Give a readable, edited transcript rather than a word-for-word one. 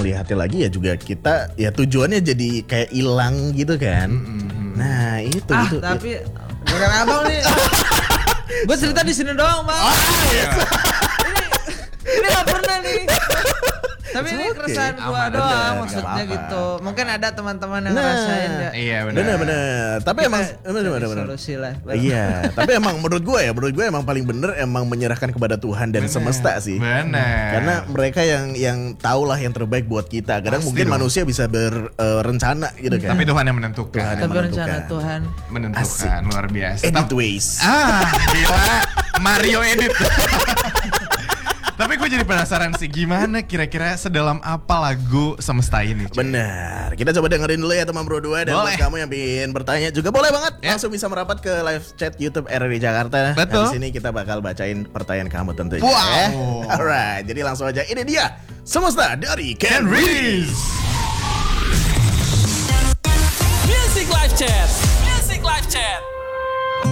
melihatnya lagi ya juga kita ya tujuannya jadi kayak hilang gitu kan. Nah itu Tapi bukan abang nih. Gue cerita di sini doang bang. Ini gak pernah nih. Tapi ini keresahan gue doang maksudnya gitu. Mungkin ada teman-teman yang ngerasain ya. Iya benar. Bener. Tapi emang bener. Solusi lah. Iya, tapi emang menurut gue emang paling bener emang menyerahkan kepada Tuhan dan semesta sih. Benar. Karena mereka yang tahu lah yang terbaik buat kita. Kadang Pasti mungkin dong. manusia bisa berencana gitu kan. Tapi Tuhan yang menentukan. Tapi rencana Tuhan. Menentukan luar biasa. Edit ways. Gila. Mario edit. Tapi gue jadi penasaran sih gimana kira-kira sedalam apa lagu Semesta ini. Cuy? Benar. Kita coba dengerin dulu ya teman Bro 2 dan buat kamu yang ingin bertanya juga boleh banget langsung bisa merapat ke live chat YouTube RRI Jakarta. Betul. Nah, di sini kita bakal bacain pertanyaan kamu tentunya. Wow. Alright, jadi langsung aja ini dia Semesta dari Ken Reese.